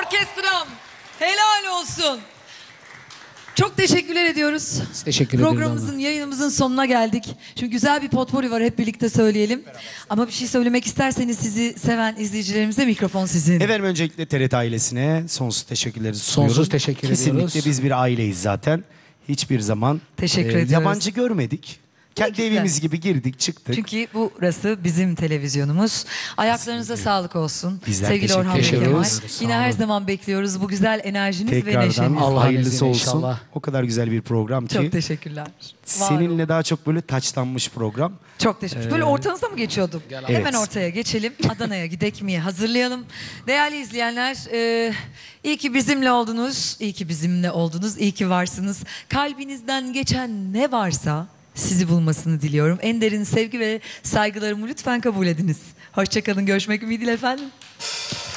orkestram. Helal olsun. Çok teşekkürler ediyoruz. Biz teşekkür ederiz. Programımızın, yayınımızın sonuna geldik. Çünkü güzel bir potpourri var, hep birlikte söyleyelim. Ama bir şey söylemek isterseniz sizi seven izleyicilerimize mikrofon sizin. Efendim öncelikle TRT ailesine sonsuz teşekkürleri sunuyoruz. Sonsuz teşekkür ediyoruz. Kesinlikle biz bir aileyiz zaten. Hiçbir zaman Teşekkür ediyoruz. yabancı görmedik. Kendi güzel. evimiz gibi girdik çıktık. Çünkü burası bizim televizyonumuz. Ayaklarınıza sağlık olsun. Bizler Sevgili teşekkür Orhan Bey ediyoruz. Kemal. Sağ Yine her olun. zaman bekliyoruz bu güzel enerjiniz ve Tekrardan neşeniz. Allah'ın hayırlısı izniyle olsun. inşallah. O kadar güzel bir program ki. Çok teşekkürler. Var olun. Seninle daha çok böyle taçlanmış program. Çok teşekkür. Böyle ortanıza mı geçiyorduk? Hemen Evet. ortaya geçelim. Adana'ya gidek mi? Hazırlayalım. Değerli izleyenler, iyi ki bizimle oldunuz. İyi ki bizimle oldunuz. İyi ki varsınız. Kalbinizden geçen ne varsa sizi bulmasını diliyorum. En derin sevgi ve saygılarımı lütfen kabul ediniz. Hoşça kalın. Görüşmek ümidiyle efendim.